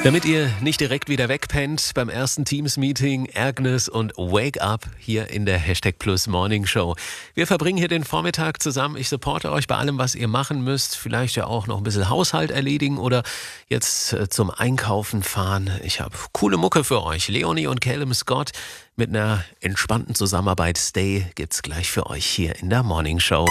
Damit ihr nicht direkt wieder wegpennt beim ersten Teams-Meeting, Agnes und Wake Up hier in der Hashtag Plus Morning Show. Wir verbringen hier den Vormittag zusammen. Ich supporte euch bei allem, was ihr machen müsst. Vielleicht ja auch noch ein bisschen Haushalt erledigen oder jetzt zum Einkaufen fahren. Ich habe coole Mucke für euch. Leonie und Callum Scott mit einer entspannten Zusammenarbeit. Stay gibt's gleich für euch hier in der Morning Show.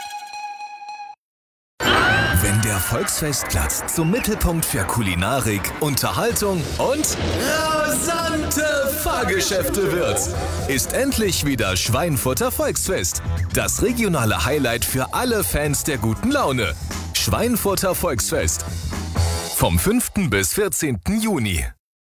Wenn der Volksfestplatz zum Mittelpunkt für Kulinarik, Unterhaltung und rasante Fahrgeschäfte wird, ist endlich wieder Schweinfurter Volksfest. Das regionale Highlight für alle Fans der guten Laune. Schweinfurter Volksfest. Vom 5. bis 14. Juni.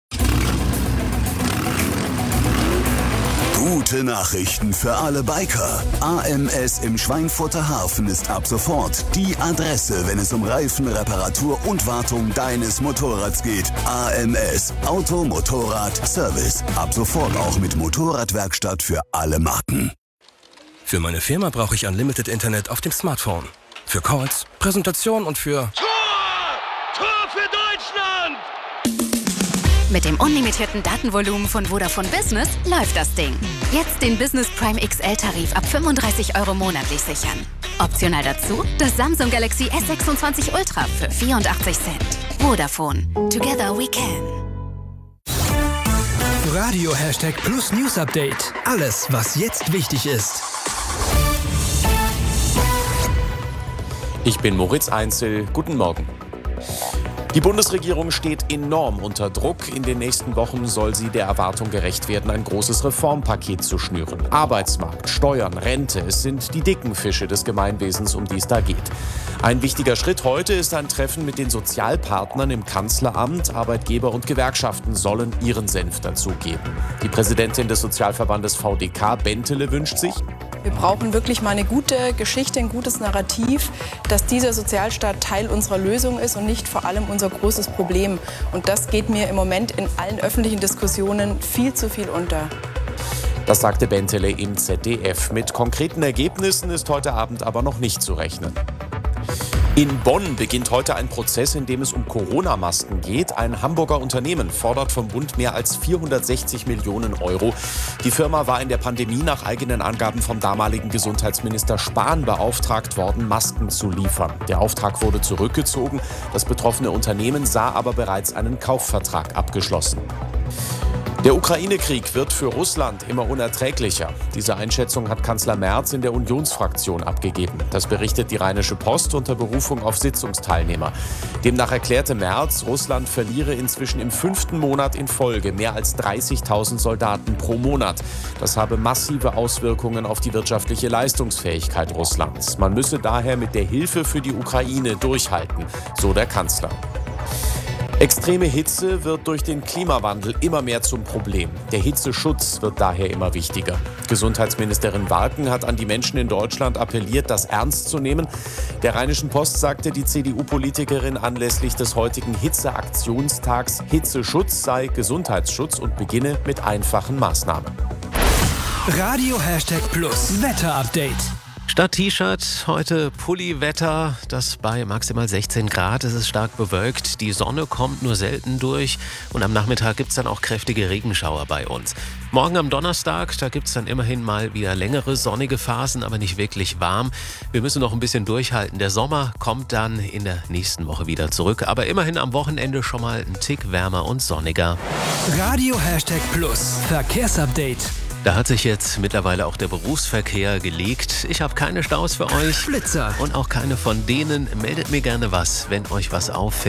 Gute Nachrichten für alle Biker. AMS im Schweinfurter Hafen ist ab sofort die Adresse, wenn es um Reifen, Reparatur und Wartung deines Motorrads geht. AMS, Auto, Motorrad, Service. Ab sofort auch mit Motorradwerkstatt für alle Marken. Für meine Firma brauche ich Unlimited Internet auf dem Smartphone. Für Calls, Präsentation und für... Tor für Deutschland! Mit dem unlimitierten Datenvolumen von Vodafone Business läuft das Ding. Jetzt den Business Prime XL-Tarif ab 35 € monatlich sichern. Optional dazu das Samsung Galaxy S26 Ultra für 84 Cent. Vodafone. Together we can. Radio Hashtag Plus News Update. Alles, was jetzt wichtig ist. Ich bin Moritz Einzel. Guten Morgen. Die Bundesregierung steht enorm unter Druck. In den nächsten Wochen soll sie der Erwartung gerecht werden, ein großes Reformpaket zu schnüren. Arbeitsmarkt, Steuern, Rente, es sind die dicken Fische des Gemeinwesens, um die es da geht. Ein wichtiger Schritt heute ist ein Treffen mit den Sozialpartnern im Kanzleramt. Arbeitgeber und Gewerkschaften sollen ihren Senf dazugeben. Die Präsidentin des Sozialverbandes VDK, Bentele, wünscht sich: Wir brauchen wirklich mal eine gute Geschichte, ein gutes Narrativ, dass dieser Sozialstaat Teil unserer Lösung ist und nicht vor allem unser großes Problem. Und das geht mir im Moment in allen öffentlichen Diskussionen viel zu viel unter. Das sagte Bentele im ZDF. Mit konkreten Ergebnissen ist heute Abend aber noch nicht zu rechnen. In Bonn beginnt heute ein Prozess, in dem es um Corona-Masken geht. Ein Hamburger Unternehmen fordert vom Bund mehr als 460 Millionen €. Die Firma war in der Pandemie nach eigenen Angaben vom damaligen Gesundheitsminister Spahn beauftragt worden, Masken zu liefern. Der Auftrag wurde zurückgezogen. Das betroffene Unternehmen sah aber bereits einen Kaufvertrag abgeschlossen. Der Ukraine-Krieg wird für Russland immer unerträglicher. Diese Einschätzung hat Kanzler Merz in der Unionsfraktion abgegeben. Das berichtet die Rheinische Post unter Berufung auf Sitzungsteilnehmer. Demnach erklärte Merz, Russland verliere inzwischen im 5. Monat in Folge mehr als 30.000 Soldaten pro Monat. Das habe massive Auswirkungen auf die wirtschaftliche Leistungsfähigkeit Russlands. Man müsse daher mit der Hilfe für die Ukraine durchhalten, so der Kanzler. Extreme Hitze wird durch den Klimawandel immer mehr zum Problem. Der Hitzeschutz wird daher immer wichtiger. Gesundheitsministerin Warken hat an die Menschen in Deutschland appelliert, das ernst zu nehmen. Der Rheinischen Post sagte die CDU-Politikerin anlässlich des heutigen Hitzeaktionstags, Hitzeschutz sei Gesundheitsschutz und beginne mit einfachen Maßnahmen. Radio Hashtag Plus Wetter Update. Statt T-Shirt heute Pulli-Wetter, das bei maximal 16 Grad. Es ist stark bewölkt, die Sonne kommt nur selten durch und am Nachmittag gibt es dann auch kräftige Regenschauer bei uns. Morgen am Donnerstag, da gibt es dann immerhin mal wieder längere sonnige Phasen, aber nicht wirklich warm. Wir müssen noch ein bisschen durchhalten. Der Sommer kommt dann in der nächsten Woche wieder zurück, aber immerhin am Wochenende schon mal ein Tick wärmer und sonniger. Radio Hashtag Plus Verkehrsupdate. Da hat sich jetzt mittlerweile auch der Berufsverkehr gelegt. Ich habe keine Staus für euch. Blitzer. Und auch keine von denen. Meldet mir gerne was, wenn euch was auffällt.